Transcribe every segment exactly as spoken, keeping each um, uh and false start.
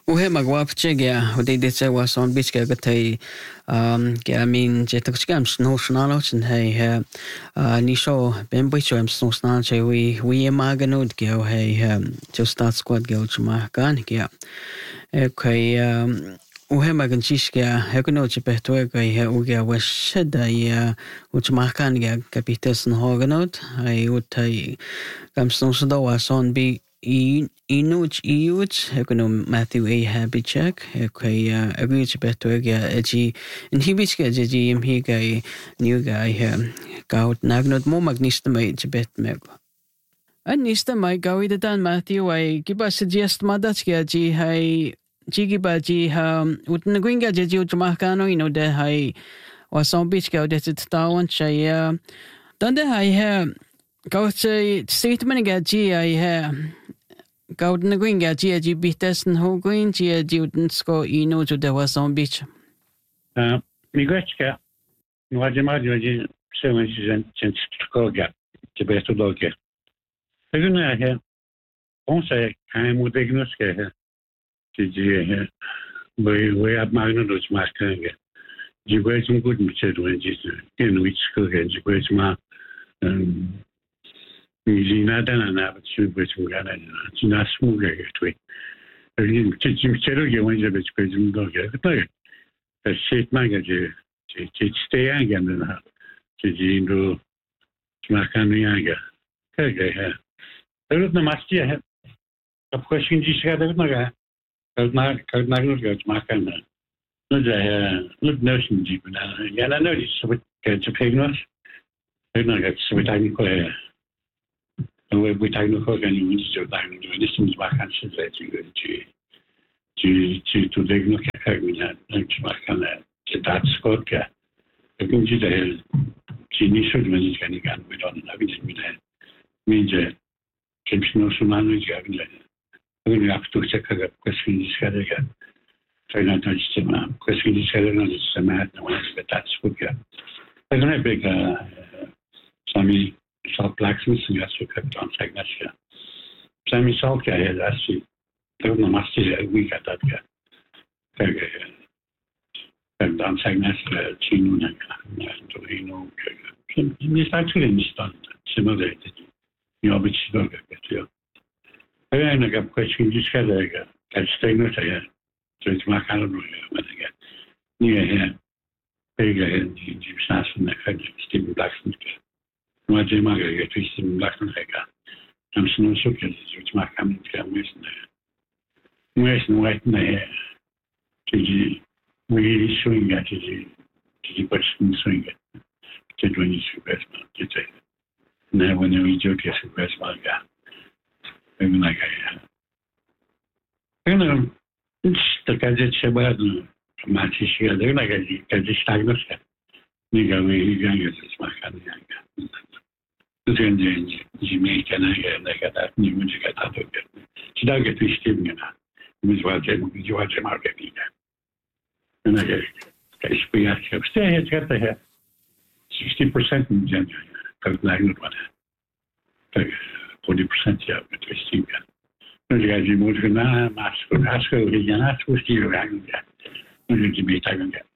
وهي magwapchega hodiditse was on bichka gatay um gamin jetakskam snosnalo chen hey nisho bembicho am snosnan che we we maganud go hey just start squad go chma kan ya okay um وهي ما كنتيش كا هكنو تبهتوا كا هي وجا وشدا يا وتما كان كا كابيتس نهوغنوت هاي وتاي كم سنوسدا واسون بي inuch iuch هكنو ماثيو اي هابي تشيك هكاي اغيو تبهتوا كا اجي انهيبيش كا جي ام هي كاي نيو كاي كاوت ناغنوت مو ماغنيست ماي تبهت ميغو انيست ماي كاوي دان ماثيو اي كيبا سجست ماداتش كا جي هاي Jigi baji ha utna gwinga jaji utmahkano ino de hai wason beach ka de tawan chaya tande hai ha kauche statement ga ji ai ha kaudna gwinga ji ji bitasen ho gwin ji ji utnsko ino to de wason beach uh migachka nwajima ji seven season chance koga tibeto doge eguna ha on sai kai mu diagnoska ha जी वही वही आप मांगना रोज मार करेंगे जी कोई तुम कुछ मुझे तो है जी के नुइच को है जी कोई तुम जी ना दाना ना बच्चे कोई तुम गाना जी ना स्मूग है तो है लेकिन जी जी मुझे तो ये वही जब कोई तुम दो क्या तो है सेट मांगे जी जी जी स्टे आएंगे ना जी जी इनको मारना नहीं आएगा क्या क्या है तो उतना मस्ती है अब क्वेश्चन जी से आता है ना Kalmar kalmar nur gaj makan no ja no notion ji na ya na no ji so ke pegnos na ga so ta ni ko ya no we ta ni ko ga ni ni so ta ni ni sim makan se le ji ji ji ji to de no ka ka ni na ji makan na ke ta skot ka ke ji da ji ni so ni ji ka ni ga we don na bi ji mi da mi je ke no so na no ji ga ni Quindi ha fatto cerca che questo iniziale che fai una sistema questo iniziale non è sistema non è aspettato perché e non è perché sami so blacksmith ya so captain sagnasia sami so che è la si per una master we got that che perché captain sagnasia chino na to ino che mi sta chiudendo mi sta sembra che io ho deciso che أنا قبل كذي جيش كذا كاستينو تيا تريد ما كانوا ولا كذا نية هي بيجا هي جيب ناس من كذا ستيم بلاكسون كذا ما جي ما كذا تريد ستيم بلاكسون كذا هم سنو شو كذا جيب ما كانوا كذا ميسنا ميسنا وقتنا هي تيجي ويجي سوينغا تيجي تيجي برشين سوينغا تدوني شو بس ما تيجي نه ونوي جوتي شو بس ما كذا Una gaya. Una sta casa cebado, ma ci si vede una gaya che sta nostra. Mica mi gaya si smacca neanche. Tu senti di me che non è che da ni musica da tutto. Ci dà che tu stimmi na. Mi svolge mi svolge marketing. Una gaya che spiega che stai certo è sixty percent in genere. Per la giornata. forty percent ja met West-India. Dus ja, je moet gaan maar als je er ja naast moet je gaan ja. Dus je moet gaan ja.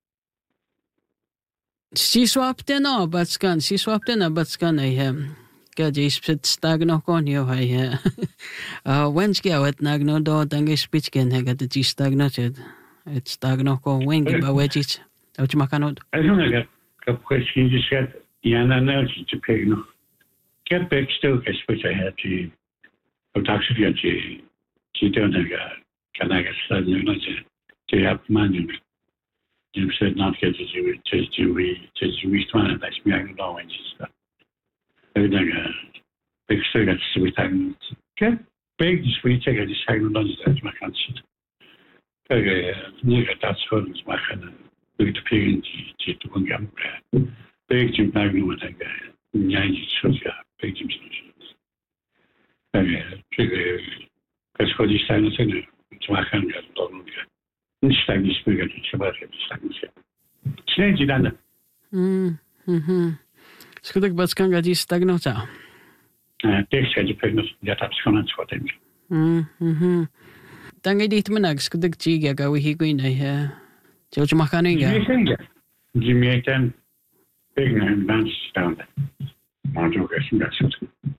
Si swapte no batskan, si swapte na batskan ay ka jispit stagno kon yo hay. Ah wenski awat nagno do tangi speech ken ha gat ji stagno ched. Et stagno ko wengi ba wejit. Au makanod. Ay no ga ka question ji skat yana na ji te pegno. Get back still che poi c'è che ho taxi via che ci torna che canaga sta non c'è che ha mangiato Jim said not get to do it to do we to do we trying to me I don't know when just I think uh big still got to be time get big this we take a design on that my concert okay nigga that's what is my kind of the period to to go gam big Jim Magno with that guy nineteen social Peki Evet, çünkü kasko dişlerini seni çmakan geldi doğru diye. Dişler dişler geldi çabar geldi dişler. Çine cidden. Hmm, hmm. Skutek batskan geldi stagnota. Tek şey peknos yatap skonan çoğatem. Hmm, hmm. Tanga dit manags kudag chiga gawi higuin ay ha. Jojo makaninga. Jimmy ten big and dance down. Majo gasing gasing.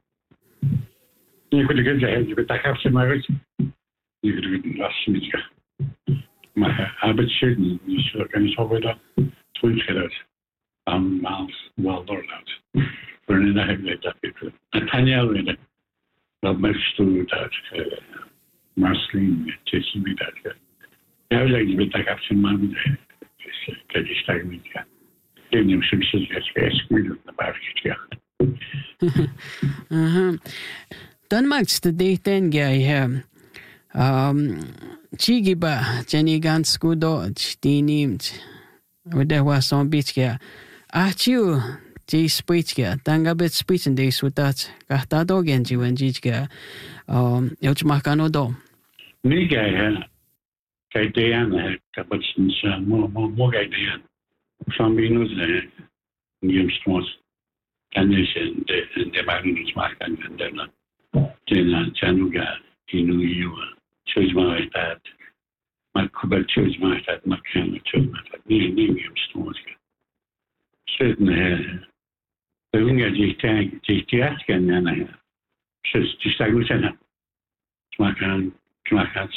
You could get the but I have some marriage. You could get last music. My habit shouldn't you should can solve it up. Twin shadows. Um miles well door out. Burning I have like that people. And Tanya with it. Love my story that Marceline chasing me that. I was like but I have some money. Kad je stijgt ja. Ik neem soms het best moeilijk naar buiten ja. Aha. Dan maakt de deten gij um chigiba Jenny gans kudo chtinim. Wede was on bitja. Achu ji spitja. Tanga bet spitsen deze wat kahta dogen ji wen jitja. Um yoch makano do. Nee gij Kijk, Diana, kapotens, mo mo mo kijk Diana. Fambinos, Niemstros, Canis en de en de Marinus maken en dan Jena Januga, Inu, Chuzma dat, maar Kubel Chuzma dat, maar kan Chuzma dat, nee, nee, Niemstros. Zitten hè, de jongen die tank, die theater kan en hè, dus die staan goed zijn. Maar kan, maar kan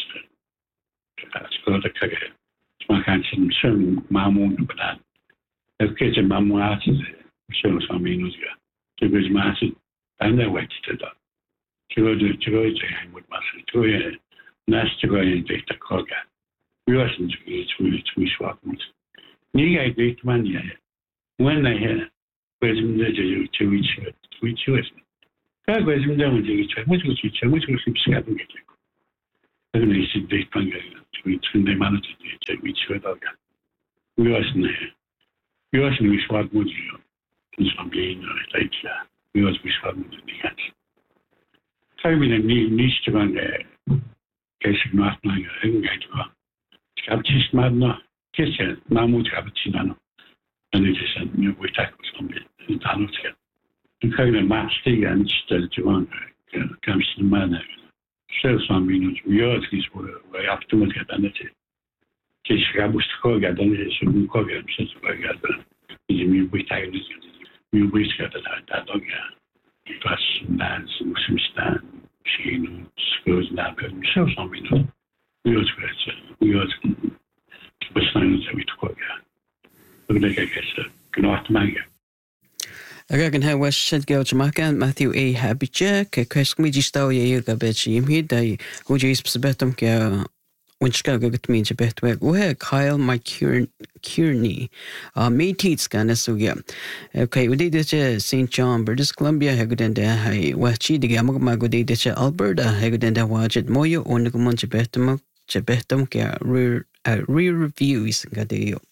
Skoda kage. Man kan sin sun mamun badan. El keje mamuat so so minus ga. Tu bez masi anda wet da. Tu do tu do je hang with masi. Tu ye nas tu go in data koga. We wasn't to be to to swap mut. Ni ga date man ya. When I hear bez mde je tu each to each is. Ka bez mde mo je each. Mo tu each, mo tu sip skat ngi. Dan is het date man ga. We toen de mannen te we twee dat gaan. We was nee. We was niet zwart moet je. Dus van bien like ja. We was niet zwart moet je niet. Kan we niet niet te van de kees ik maak nou een geit wel. Ik heb het maar nog kees maar moet hebben zien dan. En het is een nieuwe tijd van de dan ook. Dan kan je maar steken en stel te van kan je maar Zelfs van minus miljoen is voor wij aftoemen gaat aan het. Het is graag koga dan is het een koga zit bij gaat. Je moet bij tijd dus je moet gaat dat dat ook ja. Het was dans moest staan. Misschien schoos naar zelfs van minus. Miljoen is miljoen. Bestaan ze met koga. Dat denk ik is genoeg te maken. Again, how was said go to Maka, Matthew A. Habitja, Kaskmiji Stow, Yaga Betchim here, they who is Betum, which go get me to Betweg, where Kyle Mike Kearney, uh, May Teats Ganasuya. Okay, we did it Saint John, British Columbia, Hagudenda, Wachi, the Gamma de Alberta, Hagudenda Wajit, Moyo, Onagumonja Betum, Jabetum, rear reviews, Gadeo.